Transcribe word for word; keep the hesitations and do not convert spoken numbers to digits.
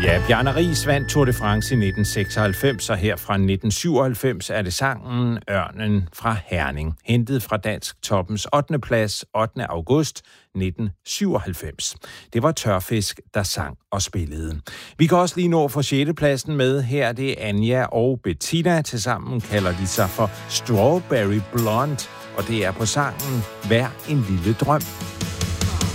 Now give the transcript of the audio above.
Ja, Bjarne Riis vandt Tour de France i nitten seksoghalvfems, og her fra nitten syvoghalvfems er det sangen Ørnen fra Herning, hentet fra Dansk Toppens ottende plads ottende august nitten syvoghalvfems. Det var Tørfisk, der sang og spillede. Vi kan også lige nå for sjette pladsen med. Her det er Anja og Bettina. Tilsammen kalder de sig for Strawberry Blonde, og det er på sangen Hver en lille drøm.